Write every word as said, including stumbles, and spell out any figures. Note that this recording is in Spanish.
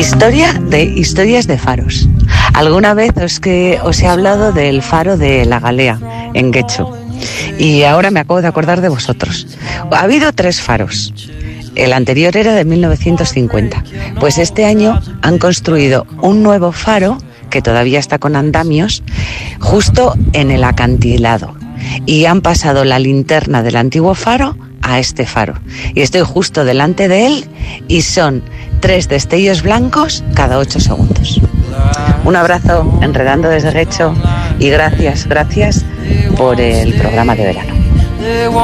Historia de historias de faros. Alguna vez os, que, os he hablado del faro de La Galea, en Guecho. Y ahora me acabo de acordar de vosotros. Ha habido tres faros. El anterior era de mil novecientos cincuenta. Pues este año han construido un nuevo faro, que todavía está con andamios, justo en el acantilado. Y han pasado la linterna del antiguo faro a este faro. Y estoy justo delante de él y son tres destellos blancos cada ocho segundos. Un abrazo, Enredando desde Guecho, y gracias, gracias por el programa de verano.